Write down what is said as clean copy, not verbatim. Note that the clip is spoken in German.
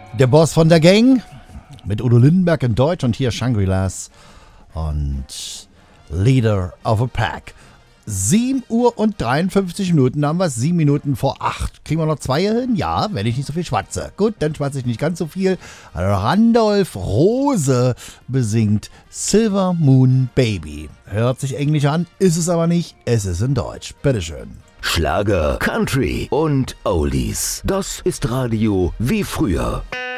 Der Boss von der Gang mit Udo Lindenberg in Deutsch und hier Shangri-Las und Leader of a Pack. 7 Uhr und 53 Minuten, haben wir es, 7 Minuten vor 8. Kriegen wir noch 2 hin? Ja, wenn ich nicht so viel schwatze. Gut, dann schwatze ich nicht ganz so viel. Randolph Rose besingt Silver Moon Baby. Hört sich englisch an, ist es aber nicht. Es ist in Deutsch. Bitteschön. Schlager, Country und Oldies. Das ist Radio wie früher.